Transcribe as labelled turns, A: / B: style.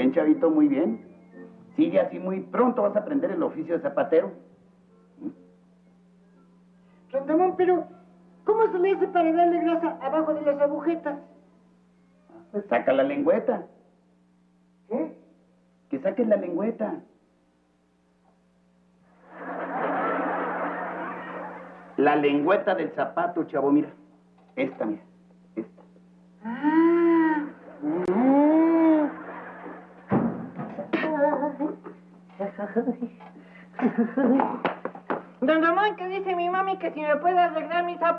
A: bien, chavito, muy bien. Sigue así, muy pronto vas a aprender el oficio de zapatero.
B: Don Ramón, pero ¿cómo se le hace para darle grasa abajo de las agujetas?
A: Pues saca la lengüeta.
B: ¿Qué?
A: Que saques la lengüeta. La lengüeta del zapato, chavo, mira. Esta, mira. Esta.
B: Ah. Don Ramón, ¿qué dice mi mami que si me puede arreglar mis zapatos?